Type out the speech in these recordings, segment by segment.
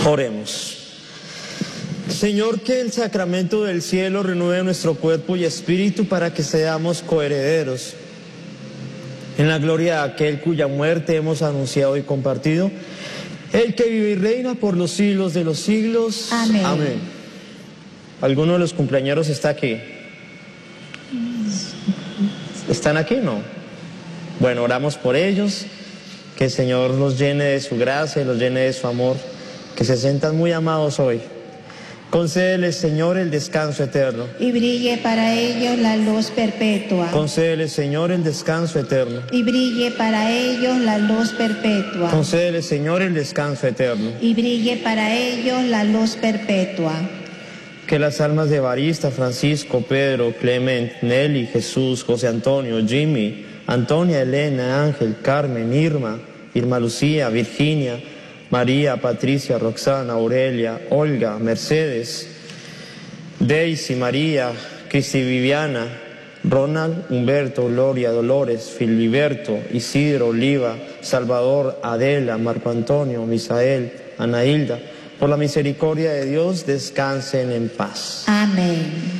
Oremos. Señor, que el sacramento del cielo renueve nuestro cuerpo y espíritu para que seamos coherederos en la gloria de aquel cuya muerte hemos anunciado y compartido, el que vive y reina por los siglos de los siglos. Amén. Amén. ¿Alguno de los cumpleañeros está aquí? ¿Están aquí? No. Bueno, oramos por ellos, que el Señor los llene de su gracia y los llene de su amor, que se sientan muy amados hoy. Concédeles, Señor, el descanso eterno. Y brille para ellos la luz perpetua. Concédeles, Señor, el descanso eterno. Y brille para ellos la luz perpetua. Concédeles, Señor, el descanso eterno. Y brille para ellos la luz perpetua. Que las almas de Evarista, Francisco, Pedro, Clement, Nelly, Jesús, José Antonio, Jimmy, Antonia, Elena, Ángel, Carmen, Irma Lucía, Virginia, María, Patricia, Roxana, Aurelia, Olga, Mercedes, Daisy, María, Cristi Viviana, Ronald, Humberto, Gloria, Dolores, Filiberto, Isidro, Oliva, Salvador, Adela, Marco Antonio, Misael, Ana Hilda, por la misericordia de Dios, descansen en paz. Amén.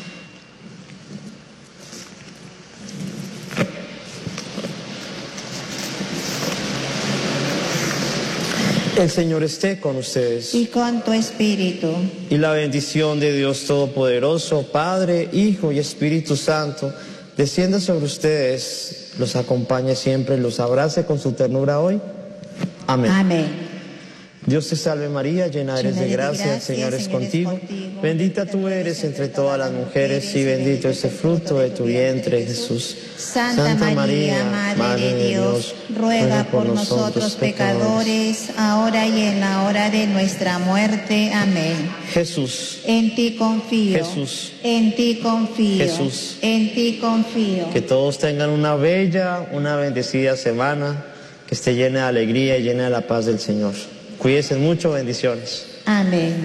El Señor esté con ustedes. Y con tu espíritu. Y la bendición de Dios Todopoderoso, Padre, Hijo y Espíritu Santo, descienda sobre ustedes, los acompañe siempre, los abrace con su ternura hoy. Amén. Amén. Dios te salve María, llena eres de gracia, el Señor es contigo. Bendita tú eres entre todas las mujeres y bendito es el fruto de tu vientre, Jesús. Santa María, Madre de Dios, ruega por nosotros pecadores, ahora y en la hora de nuestra muerte. Amén. Jesús, En ti confío. Jesús, En ti confío. Jesús. En ti confío. que todos tengan una bella, una bendecida semana, que esté llena de alegría y llena de la paz del Señor. Cuídense mucho, bendiciones. Amén.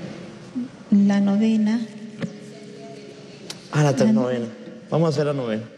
La novena. La novena. Vamos a hacer la novena.